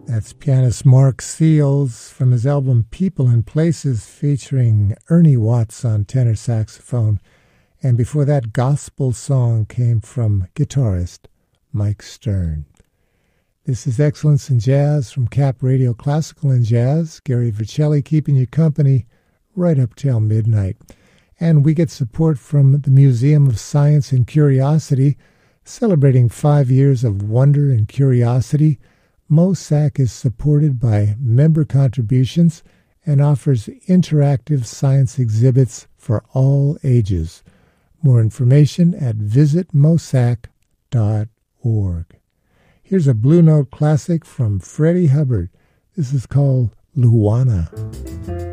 That's pianist Mark Seals from his album People and Places, featuring Ernie Watts on tenor saxophone. And before that, Gospel Song came from guitarist Mike Stern. This is Excellence in Jazz from Cap Radio Classical and Jazz. Gary Vercelli keeping you company right up till midnight. And we get support from the Museum of Science and Curiosity, celebrating 5 years of wonder and curiosity. MOSAC is supported by member contributions and offers interactive science exhibits for all ages. More information at visitmosac.org. Here's a Blue Note classic from Freddie Hubbard. This is called Luana.